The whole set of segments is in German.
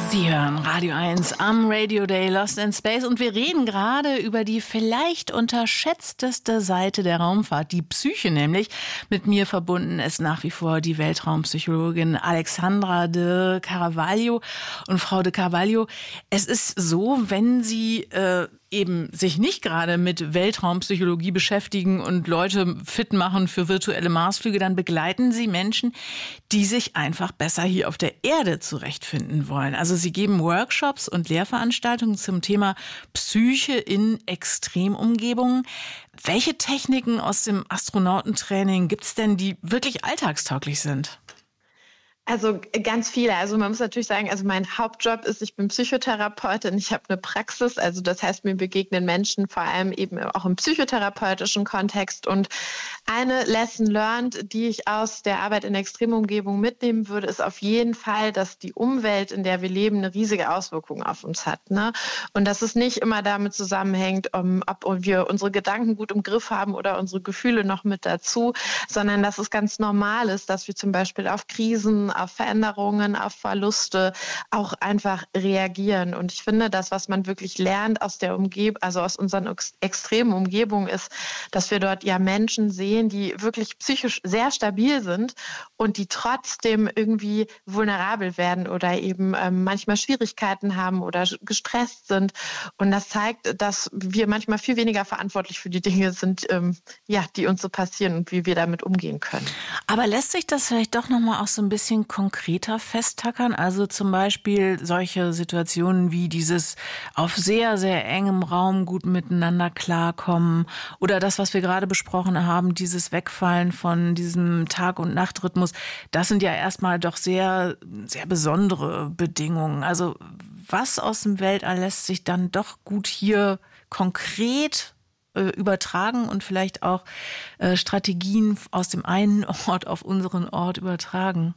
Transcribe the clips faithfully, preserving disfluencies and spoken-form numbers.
Sie hören Radio eins am Radio Day Lost in Space und wir reden gerade über die vielleicht unterschätzteste Seite der Raumfahrt, die Psyche nämlich. Mit mir verbunden ist nach wie vor die Weltraumpsychologin Alexandra de Carvalho. Und Frau de Carvalho, es ist so, wenn Sie äh, eben sich nicht gerade mit Weltraumpsychologie beschäftigen und Leute fit machen für virtuelle Marsflüge, dann begleiten Sie Menschen, die sich einfach besser hier auf der Erde zurechtfinden wollen. Also Sie geben Workshops und Lehrveranstaltungen zum Thema Psyche in Extremumgebungen. Welche Techniken aus dem Astronautentraining gibt es denn, die wirklich alltagstauglich sind? Also ganz viele. Also man muss natürlich sagen, also mein Hauptjob ist, ich bin Psychotherapeutin, ich habe eine Praxis, also das heißt, mir begegnen Menschen vor allem eben auch im psychotherapeutischen Kontext. Und eine Lesson learned, die ich aus der Arbeit in Extremumgebungen mitnehmen würde, ist auf jeden Fall, dass die Umwelt, in der wir leben, eine riesige Auswirkung auf uns hat, ne? Und dass es nicht immer damit zusammenhängt, um, ob wir unsere Gedanken gut im Griff haben oder unsere Gefühle noch mit dazu, sondern dass es ganz normal ist, dass wir zum Beispiel auf Krisen, auf Veränderungen, auf Verluste auch einfach reagieren. Und ich finde, das, was man wirklich lernt aus der Umgebung, also aus unseren ex- extremen Umgebungen, ist, dass wir dort ja Menschen sehen, die wirklich psychisch sehr stabil sind und die trotzdem irgendwie vulnerabel werden oder eben ähm, manchmal Schwierigkeiten haben oder gestresst sind. Und das zeigt, dass wir manchmal viel weniger verantwortlich für die Dinge sind, ähm, ja, die uns so passieren und wie wir damit umgehen können. Aber lässt sich das vielleicht doch noch mal auch so ein bisschen konkreter festtackern? Also zum Beispiel solche Situationen wie dieses auf sehr, sehr engem Raum gut miteinander klarkommen oder das, was wir gerade besprochen haben, dieses Wegfallen von diesem Tag- und Nachtrhythmus. Das sind ja erstmal doch sehr, sehr besondere Bedingungen. Also was aus dem Weltall lässt sich dann doch gut hier konkret übertragen und vielleicht auch äh, Strategien aus dem einen Ort auf unseren Ort übertragen?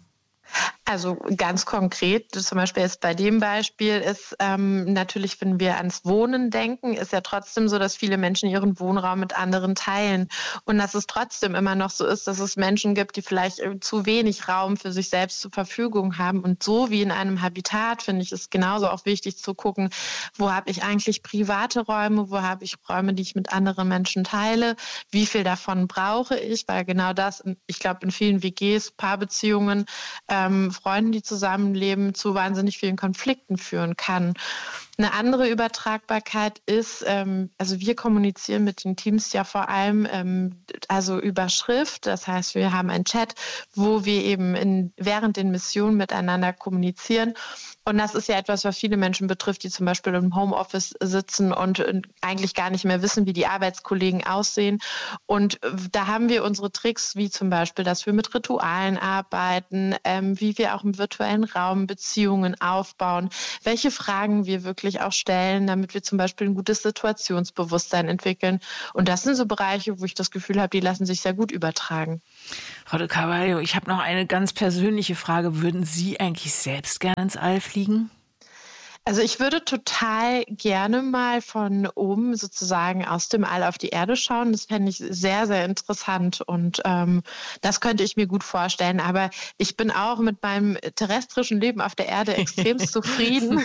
Also ganz konkret, zum Beispiel jetzt bei dem Beispiel ist ähm, natürlich, wenn wir ans Wohnen denken, ist ja trotzdem so, dass viele Menschen ihren Wohnraum mit anderen teilen und dass es trotzdem immer noch so ist, dass es Menschen gibt, die vielleicht zu wenig Raum für sich selbst zur Verfügung haben. Und so wie in einem Habitat, finde ich, ist genauso auch wichtig zu gucken, wo habe ich eigentlich private Räume, wo habe ich Räume, die ich mit anderen Menschen teile, wie viel davon brauche ich, weil genau das, ich glaube, in vielen W Gs, Paarbeziehungen, ähm, Freunden, die zusammenleben, zu wahnsinnig vielen Konflikten führen kann. Eine andere Übertragbarkeit ist, ähm, also wir kommunizieren mit den Teams ja vor allem ähm, also über Schrift. Das heißt, wir haben einen Chat, wo wir eben in, während den Missionen miteinander kommunizieren. Und das ist ja etwas, was viele Menschen betrifft, die zum Beispiel im Homeoffice sitzen und eigentlich gar nicht mehr wissen, wie die Arbeitskollegen aussehen. Und da haben wir unsere Tricks, wie zum Beispiel, dass wir mit Ritualen arbeiten, ähm, wie wir auch im virtuellen Raum Beziehungen aufbauen, welche Fragen wir wirklich auch stellen, damit wir zum Beispiel ein gutes Situationsbewusstsein entwickeln. Und das sind so Bereiche, wo ich das Gefühl habe, die lassen sich sehr gut übertragen. Frau de Carvalho, ich habe noch eine ganz persönliche Frage. Würden Sie eigentlich selbst gerne ins All fliegen? Also ich würde total gerne mal von oben sozusagen aus dem All auf die Erde schauen. Das fände ich sehr, sehr interessant und ähm, das könnte ich mir gut vorstellen. Aber ich bin auch mit meinem terrestrischen Leben auf der Erde extrem zufrieden,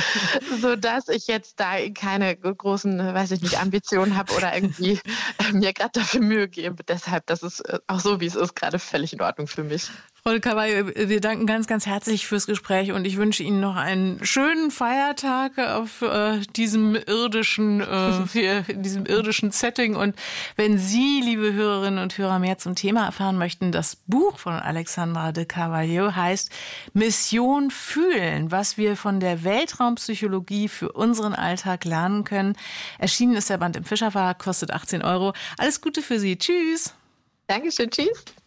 sodass ich jetzt da keine großen, weiß ich nicht, Ambitionen habe oder irgendwie äh, mir gerade dafür Mühe gebe. Deshalb, das ist auch so, wie es ist, gerade völlig in Ordnung für mich. Frau de Carvalho, wir danken ganz, ganz herzlich fürs Gespräch und ich wünsche Ihnen noch einen schönen Feiertag auf äh, diesem irdischen, äh, diesem irdischen Setting. Und wenn Sie, liebe Hörerinnen und Hörer, mehr zum Thema erfahren möchten, das Buch von Alexandra de Carvalho heißt Mission Fühlen, was wir von der Weltraumpsychologie für unseren Alltag lernen können. Erschienen ist der Band im Fischer Verlag, kostet achtzehn Euro. Alles Gute für Sie. Tschüss. Dankeschön. Tschüss.